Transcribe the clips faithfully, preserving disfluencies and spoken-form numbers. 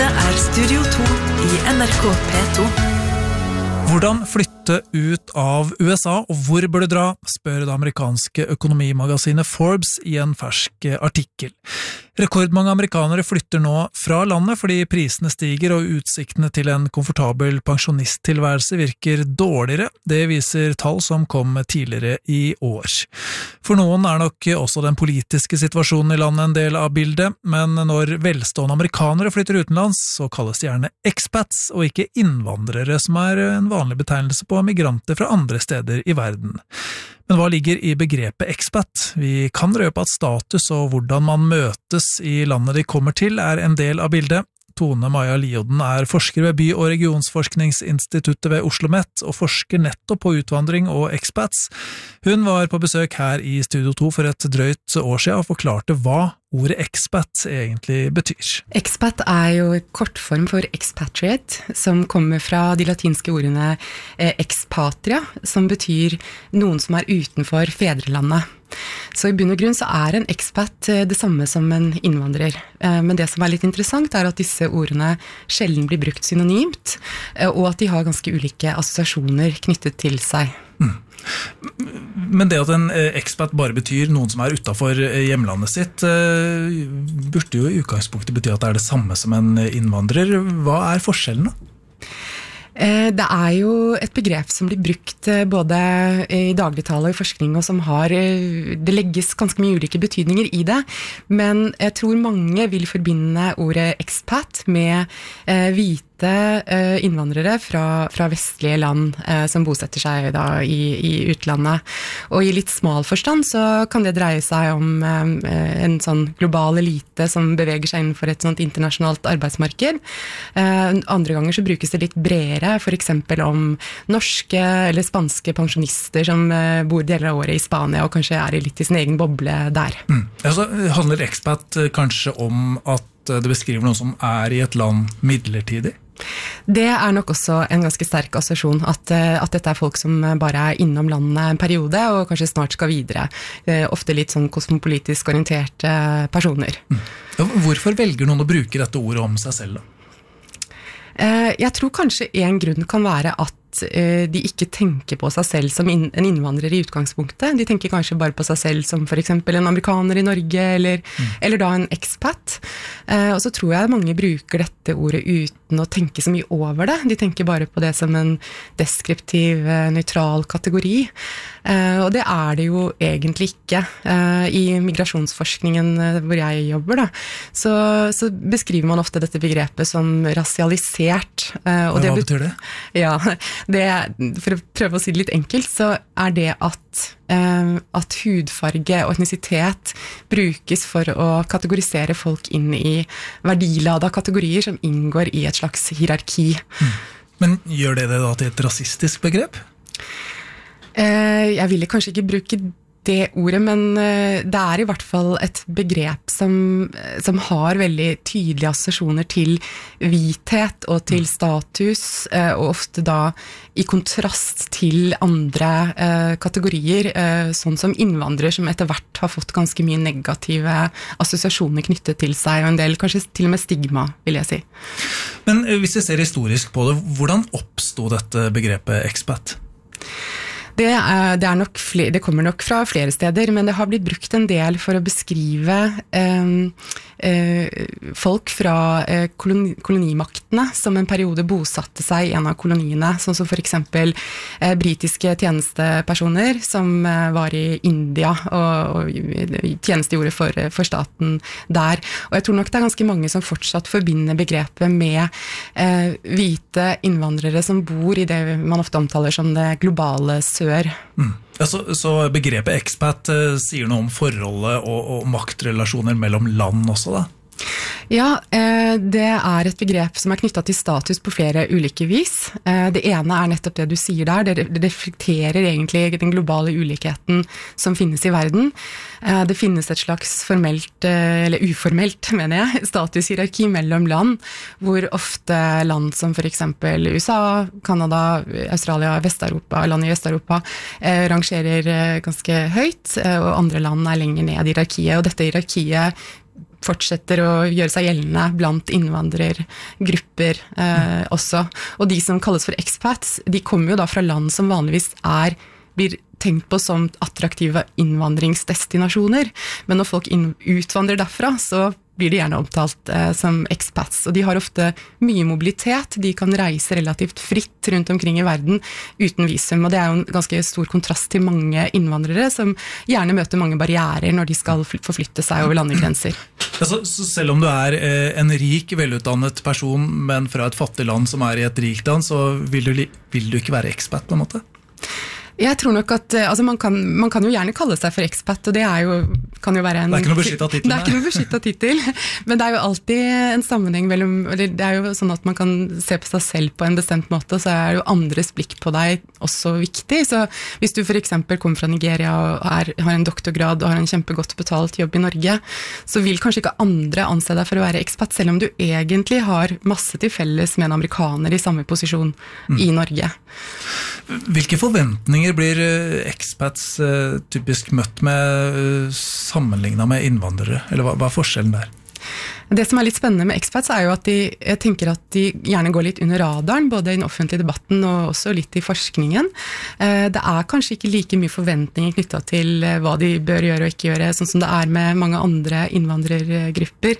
Studio to i N R K P to. Hvordan flytte ut av U S A, og hvor bør du dra, spør det amerikanske økonomimagasinet Forbes i en fersk artikkel. Rekordmange amerikanere flytter nå fra landet fordi prisene stiger og utsiktene til en komfortabel pensjonisttilværelse virker dårligere. Det viser tall som kom tidligere i år. For noen er nok også den politiske situasjonen i landet en del av bildet, men når velstående amerikanere flytter utenlands, så kalles de gjerne expats og ikke innvandrere, som er en vanlig betegnelse på migranter fra andre steder i verden. Men hva ligger i begrepet expat? Vi kan røpe at status og hvordan man møtes i landet de kommer til er en del av bildet. Tone Maja Lioden er forsker ved By- og regionsforskningsinstituttet ved OsloMet og forsker nettopp på utvandring og expats. Hun var på besøk her i Studio to for et drøyt år siden og forklarte hva ordet expat egentlig betyr. Expat er jo kortform for expatriate, som kommer fra de latinske ordene expatria, som betyr noen som er utenfor fedrelandet. Så i bunn og grunn så er en expat det samme som en innvandrer. Men det som er litt interessant er at disse ordene sjelden blir brukt synonymt, og at de har ganske ulike assosiasjoner knyttet til seg. Mm. Men det at en expat bare betyr noen som er utenfor hjemlandet sitt, burde jo i utgangspunktet bety at det er det samme som en innvandrer. Hva er forskjellen da? Det er jo et begrep som blir brukt både i dagligtale og i forskning, og som har, det legges ganske mye ulike betydninger i det, men jeg tror mange vil forbinde ordet expat med hvite innvandrere fra, fra vestlige land eh, som bosetter seg da i, i utlandet. Og i litt smal forstand så kan det dreie seg om eh, en sånn global elite som beveger seg innenfor et sånt internasjonalt arbeidsmarked. Eh, andre ganger så brukes det litt bredere, for eksempel om norske eller spanske pensjonister som eh, bor deler av året i Spania og kanskje er litt i sin egen boble der. Mm. Altså, handler expat kanskje om at det beskriver noen som er i et land midlertidig? Det er nok også en ganske sterk assosiasjon at, at dette er folk som bare er innom landet en periode og kanskje snart skal videre. Ofte litt sånn kosmopolitisk orienterte personer. Mm. Hvorfor velger noen å bruke dette ordet om seg selv da? Jeg tror kanskje en grunn kan være at de ikke tenker på seg selv som en innvandrer i utgangspunktet. De tenker kanskje bare på seg selv som for eksempel en amerikaner i Norge, eller, mm. eller da en expat. Og så tror jeg mange bruker dette ordet uten å tenke så mye over det. De tenker bare på det som en deskriptiv, nøytral kategori. Og det er det jo egentlig ikke. I migrasjonsforskningen hvor jeg jobber, da, så, så beskriver man ofte dette begrepet som rasialisert. Og Hva det betyr det? Ja, det, for å prøve å si det litt enkelt, så er det at, eh, at hudfarge og etnisitet brukes for å kategorisere folk inn i verdilada kategorier som inngår i et slags hierarki. Mm. Men gjør det det da til et rasistisk begrep? Eh, jeg ville kanskje ikke bruke det ordet, men det er i hvert fall et begrep som, som har veldig tydelige assosiasjoner til hvithet og til status, og ofte da i kontrast til andre eh, kategorier, eh, sånn som innvandrere som etter hvert har fått ganske mye negative assosiasjoner knyttet til seg, og en del kanskje til og med stigma, vil jeg si. Men hvis vi ser historisk på det, hvordan oppstod dette begrepet expat? Det, er, det, er nok flere, det kommer nok fra flere steder, men det har blitt brukt en del for å beskrive eh, eh, folk fra eh, koloni, kolonimaktene som en periode bosatte seg i en av koloniene, sånn som for eksempel eh, britiske tjenestepersoner som eh, var i India og, og tjenestegjorde for, for staten der. Og jeg tror nok det er ganske mange som fortsatt forbinder begrepet med eh, hvite innvandrere som bor i det man ofte omtaler som det globale sør. Mm. Ja, så, så begrepet expat eh, sier noe om forholdet og, og maktrelasjoner mellom land også da? Ja, eh, det er et begrep som er knyttet til status på flere ulike vis. Eh, det ene er nettopp det du sier der, det, det reflekterer egentlig den globale ulikheten som finnes i verden. Eh, det finnes et slags formelt, eh, eller uformelt, mener jeg, statushierarki mellom land, hvor ofte land som for eksempel U S A, Kanada, Australia, Vest-Europa, land i Vest-Europa, eh, rangerer eh, ganske høyt, eh, og andre land er lenger ned i hierarkiet, og dette hierarkiet fortsetter å gjøre seg gjeldende blant innvandrergrupper eh, også. Og de som kalles for expats, de kommer jo da fra land som vanligvis er, blir tenkt på som attraktive innvandringsdestinasjoner. Men når folk inn, utvandrer derfra, så blir de gjerne omtalt eh, som expats. Og de har ofte mye mobilitet, de kan reise relativt fritt rundt omkring i verden uten visum, og det er jo en ganske stor kontrast til mange innvandrere som gjerne møter mange barrierer når de skal forflytte seg over landegrenser. Ja, så, så selv om du er eh, en rik, velutdannet person, men fra et fattig land som er i et rikt land, så vil du, vil du ikke være expat på en måte? Jeg tror nok at, altså man kan, man kan jo gjerne kalle seg for expat, og det er jo, kan jo være en... Det er ikke noe beskyttet titel. Det er ikke noe beskyttet titel, men det er jo alltid en sammenheng mellom, eller det er jo sånn at man kan se på seg selv på en bestemt måte, og så er jo andres blikk på deg også viktig. Så hvis du for eksempel kommer fra Nigeria og er, har en doktorgrad og har en kjempegodt betalt jobb i Norge, så vil kanskje ikke andre anse deg for å være expat, selv om du egentlig har masse til felles med en amerikaner i samme posisjon mm. i Norge. Hvilke forventninger blir expats uh, typisk møtt med uh, sammenlignet med innvandrere? Eller hva, hva er forskjellen der? Det som er litt spennende med expats er jo at de, jeg tenker at de gjerne går litt under radaren, både i den offentlige debatten og også litt i forskningen. Det er kanskje ikke like mye forventninger knyttet til hva de bør gjøre og ikke gjøre, sånn som det er med mange andre innvandrergrupper.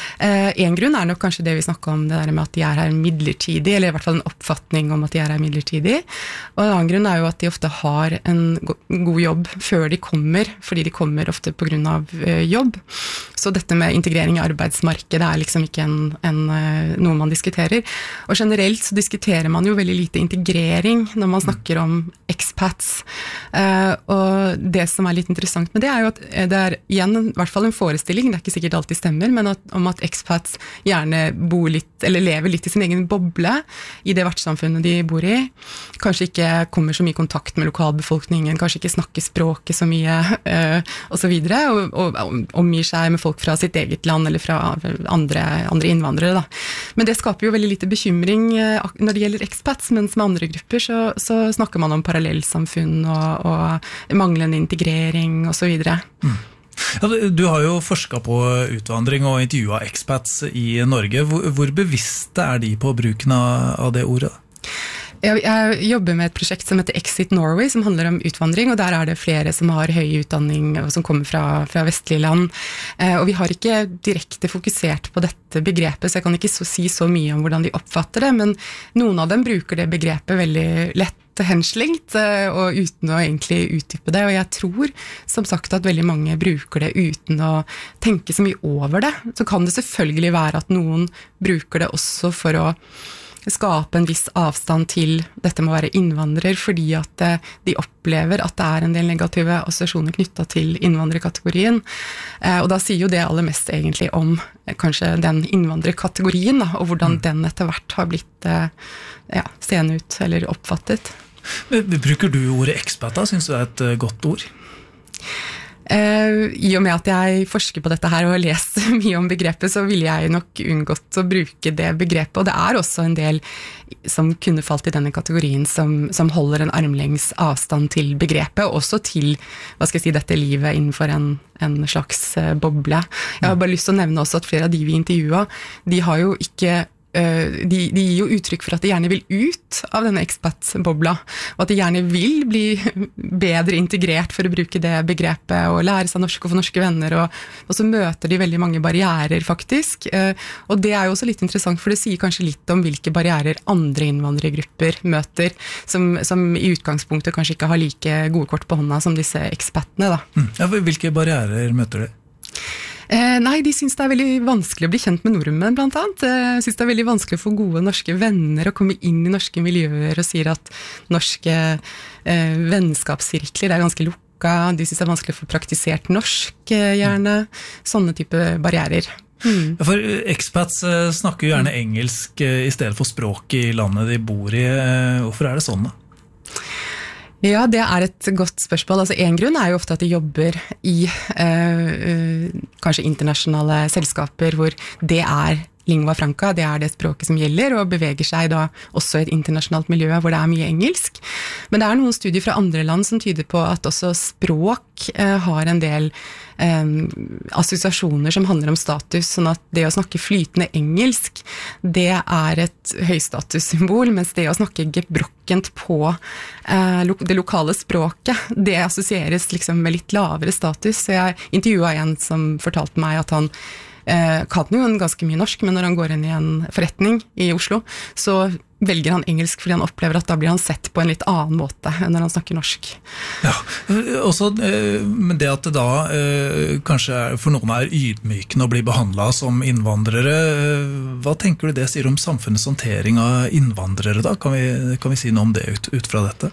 En grunn er nok kanskje det vi snakket om, det der med at de er her midlertidig, eller i hvert fall en oppfatning om at de er her midlertidig. Og en annen grunn er jo at de ofte har en god jobb før de kommer, fordi de kommer ofte på grunn av jobb. Så dette med integrering i arbeidsmarkedet, det er liksom ikke en, en, noe man diskuterer. Og generelt så diskuterer man jo veldig lite integrering når man snakker om expats. Uh, og det som er litt interessant med det er jo at det er igjen i hvert fall en forestilling, det er ikke sikkert alltid stemmer, men at, om at expats gjerne bor litt, eller lever litt i sin egen boble i det vertssamfunnet de bor i. Kanskje ikke kommer så mye kontakt med lokalbefolkningen, kanskje ikke snakker språket så mye, uh, og så videre, og, og, og omgir seg med folk fra sitt eget land, eller fra andre, andre innvandrere da. Men det skaper jo veldig lite bekymring når det gjelder expats, mens med andre grupper så, så snakker man om parallellsamfunn og, og manglende integrering og så videre. Mm. Ja, du har jo forsket på utvandring og intervjuet expats i Norge. Hvor, hvor bevisste er de på bruken av, av det ordet? Jeg jobber med et prosjekt som heter Exit Norway, som handler om utvandring, og der er det flere som har høy utdanning og som kommer fra, fra vestlige land. Og vi har ikke direkte fokusert på dette begrepet, så jeg kan ikke så, si så mye om hvordan de oppfatter det, men noen av dem bruker det begrepet veldig lett henslengt, og uten å egentlig utdype det, og jeg tror som sagt at veldig mange bruker det uten å tenke så mye over det. Så kan det selvfølgelig være at noen bruker det også for å skape en viss avstand til dette med å være innvandrer, fordi at de opplever at det er en del negative assosiasjoner knyttet til innvandrerkategorien. Og da sier jo det aller mest egentlig om kanskje den innvandrerkategorien, da, og hvordan den etter hvert har blitt ja, seende ut eller oppfattet. Bruker du ordet expat da? Synes du det er et godt ord? Uh, I og med at jeg forsker på dette her og har lest mye om begrepet, så ville jeg nok unngått å bruke det begrepet, og det er også en del som kunne falt i denne kategorien som, som holder en armlengs avstand til begrepet, og også til, hva skal jeg si, dette livet innenfor en, en slags boble. Jeg har bare lyst til å nevne også at flere av de vi intervjuet, de har jo ikke De, de gir jo uttrykk for at de gjerne vil ut av denne expat-bobla, og at de gjerne vil bli bedre integrert, for å bruke det begrepet, og lære seg norsk og få norske venner, og, og så møter de veldig mange barrierer faktisk, og det er jo også litt interessant, for det sier kanskje litt om hvilke barrierer andre innvandrergrupper møter, som, som i utgangspunktet kanskje ikke har like gode kort på hånda som disse expatene da. Mm. Ja, hvilke barrierer møter de? Eh, nei, de synes det er veldig vanskelig å bli kjent med nordmenn, blant annet. Eh, synes det er veldig vanskelig å få gode norske venner og komme inn i norske miljøer og sier at norske eh, vennskapssirkler er ganske lukka. De synes det er vanskelig å få praktisert norsk, eh, gjerne. Sånne type barrierer. Mm. For expats eh, snakker jo gjerne engelsk eh, i stedet for språk i landet de bor i. Eh, hvorfor er det sånn da? Ja, det er et godt spørsmål. Altså, en grunn er jo ofte at de jobber i eh, kanskje internasjonale selskaper hvor det er lingua franca, det er det språket som gjelder, og beveger seg da også i et internasjonalt miljø hvor det er mye engelsk. Men det er noen studier fra andre land som tyder på at også språk eh, har en del eh, assosiasjoner som handler om status, sånn at det å snakke flytende engelsk, det er et høystatussymbol, mens det å snakke gebrokkent på eh, lo- det lokale språket, det assosieres liksom med litt lavere status. Så jeg intervjuet en som fortalte meg at han eh, kan jo en ganske mye norsk, men når han går inn i en forretning i Oslo, så velger han engelsk fordi han opplever at da blir han sett på en litt annen måte enn når han snakker norsk. Ja, også men det at det da kanskje er, for noen er ydmykende å bli behandlet som innvandrere, hva tenker du det sier om samfunnets håndtering av innvandrere da? Kan vi, kan vi si noe om det ut, ut fra dette?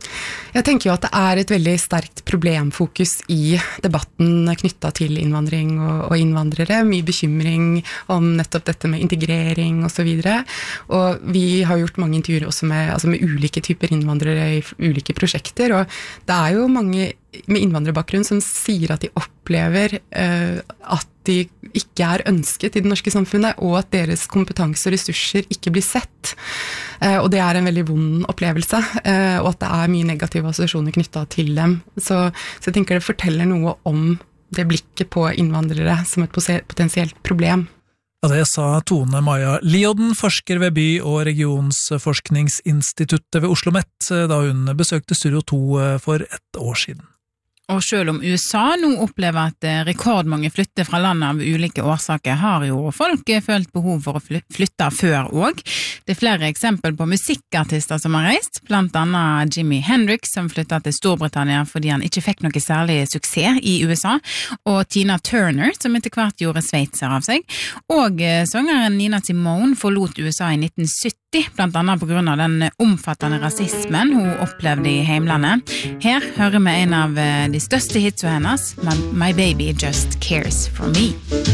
Jeg tenker jo at det er et veldig sterkt problemfokus i debatten knyttet til innvandring og, og innvandrere, mye bekymring om nettopp dette med integrering og så videre. Og vi har gjort mange intervjuer også med, altså med ulike typer innvandrere i ulike prosjekter, og det er jo mange med innvandrerbakgrunn som sier at de opplever uh, at de ikke er ønsket i det norske samfunnet, og at deres kompetanse og ressurser ikke blir sett. Uh, og det er en veldig vond opplevelse, uh, og at det er mye negative assosiasjoner knyttet til dem. Så, så jeg tenker det forteller noe om det blikket på innvandrere som et potensielt problem. Ja, det sa Tone Maja Lioden, forsker ved By- og regionsforskningsinstituttet ved OsloMet, da hun besøkte Studio to for et år siden. Og selv om U S A nå opplever at rekordmange flytter fra landet av ulike årsaker, har jo folk følt behov for å flytte før også. Det er flere eksempel på musikkartister som har reist, blant annet Jimi Hendrix som flyttet til Storbritannia fordi han ikke fikk noe særlig suksess i U S A, og Tina Turner som etter hvert gjorde sveitser av seg, og sangeren Nina Simone forlot U S A i nitten sytti, blant annet på grunn av den omfattende rasismen hun opplevde i heimlandet. Her hører vi en av de største hitsene hennes, My Baby Just Cares For Me.